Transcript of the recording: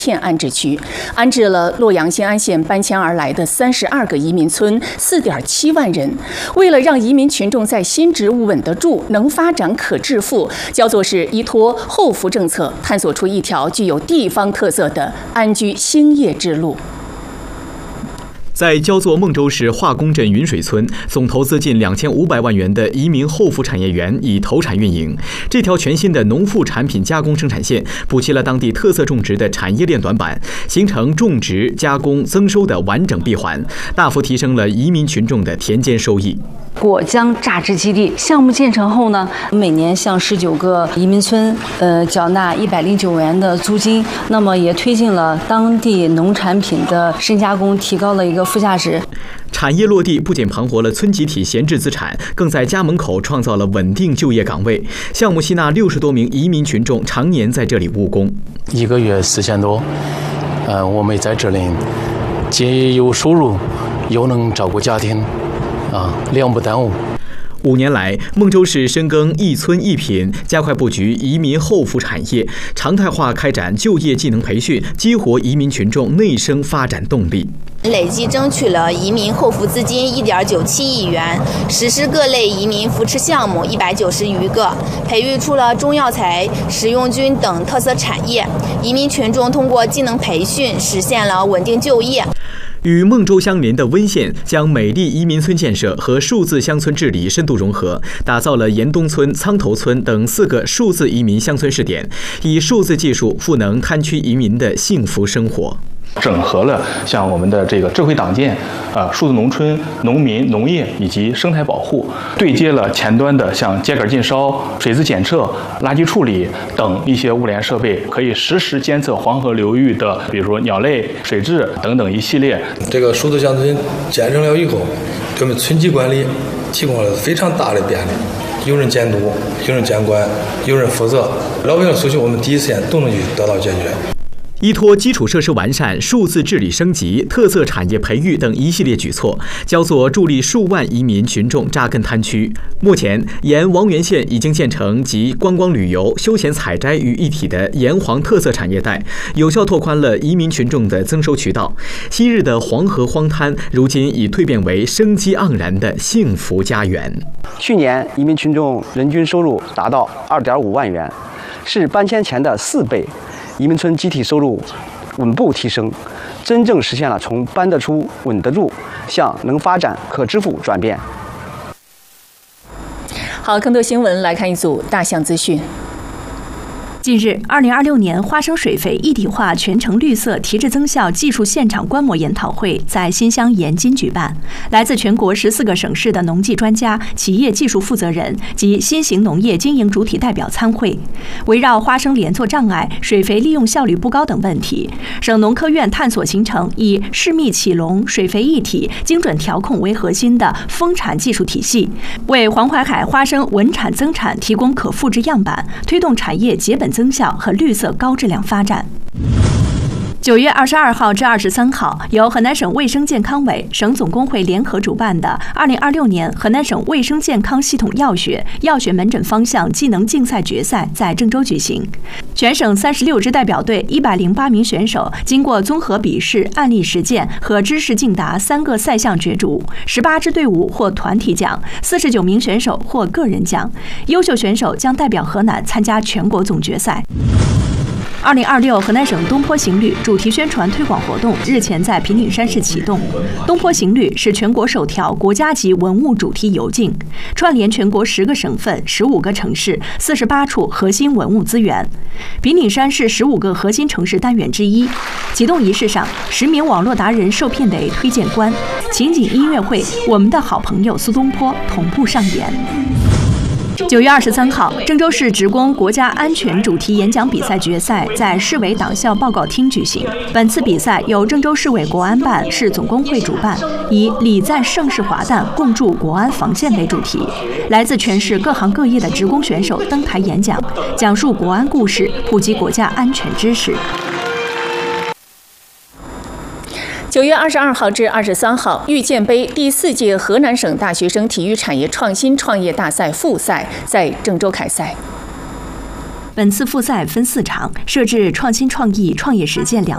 县安置区，安置了洛阳新安县搬迁而来的32个移民村，4.7万人。为了让移民群众在新职务稳得住、能发展、可致富，焦作市依托后扶政策，探索出一条具有地方特色的安居兴业之路。 在焦作孟州市化工镇云水村，总投资近2500万元的移民后扶产业园已投产运营。这条全新的农副产品加工生产线，补齐了当地特色种植的产业链短板，形成种植、加工、增收的完整闭环，大幅提升了移民群众的田间收益。 果浆榨汁基地项目建成后呢，每年向19个移民村缴纳109元的租金，那么也推进了当地农产品的深加工，提高了一个附加值。 产业落地不仅盘活了村集体闲置资产，更在家门口创造了稳定就业岗位。项目吸纳60多名移民群众，常年在这里务工 ，1个月4000多。我们在这里既有收入，又能照顾家庭。两不耽误。 5年来，孟州市深耕一村一品，加快布局移民后扶产业，常态化开展就业技能培训，激活移民群众内生发展动力。 累计争取了移民后扶资金1.97亿元，实施各类移民扶持项目190余个，培育出了中药材、食用菌等特色产业。移民群众通过技能培训，实现了稳定就业。 与孟州相邻的温县将美丽移民村建设和数字乡村治理深度融合，打造了严东村、苍头村等4个数字移民乡村试点，以数字技术赋能滩区移民的幸福生活。 整合了像我们的这个智慧党建、数字农村、农民、农业以及生态保护，对接了前端的像秸秆禁烧、水质检测、垃圾处理等一些物联设备，可以实时监测黄河流域的，比如说鸟类、水质等等一系列。 这个数字乡村建成了以后，给我们村级管理提供了非常大的便利，有人监督、有人监管、有人负责，老百姓诉求我们第一时间都能去得到解决。 依托基础设施完善、数字治理升级、特色产业培育等一系列举措，焦作助力数万移民群众扎根滩区。目前，沿王源县已经建成集观光旅游、休闲采摘于一体的炎黄特色产业带，有效拓宽了移民群众的增收渠道。昔日的黄河荒滩，如今已蜕变为生机盎然的幸福家园。 去年，移民群众人均收入达到2.5万元，是搬迁前的4倍。移民村集体收入稳步提升，真正实现了从搬得出、稳得住向能发展、可支付转变。 好，更多新闻来看一组大象资讯。 近日，2026年花生水肥一体化全程绿色提质增效技术现场观摩研讨会在新乡盐津举办，来自全国14个省市的农技专家、企业技术负责人及新型农业经营主体代表参会。围绕花生连坐障碍、水肥利用效率不高等问题，省农科院探索形成以室密起笼、水肥一体、精准调控为核心的丰产技术体系，为黄淮海花生稳产增产提供可复制样板，推动产业节本增效和绿色高质量发展。9月22号至23号，由河南省卫生健康委、省总工会联合主办的2026年河南省卫生健康系统药学门诊方向技能竞赛决赛在郑州举行。全省36支代表队108名选手，经过综合笔试、案例实践和知识竞答3个赛项角逐，18支队伍获团体奖，49名选手获个人奖。优秀选手将代表河南参加全国总决赛。2026河南省东坡行旅主题宣传推广活动日前在平顶山市启动。东坡行旅是全国首条国家级文物主题游径，串联全国10个省份、15个城市、48处核心文物资源。平顶山是15个核心城市单元之一。启动仪式上，10名网络达人受聘为推荐官，情景音乐会《我们的好朋友苏东坡》同步上演。9月23号，郑州市职工国家安全主题演讲比赛决赛在市委党校报告厅举行。本次比赛由郑州市委国安办、市总工会主办，以“礼赞盛世华诞，共筑国安防线”为主题。来自全市各行各业的职工选手登台演讲，讲述国安故事，普及国家安全知识。 9月22号至23号，遇见杯第4届河南省大学生体育产业创新创业大赛复赛在郑州开赛。 本次复赛分4场，设置创新创意、创业实践2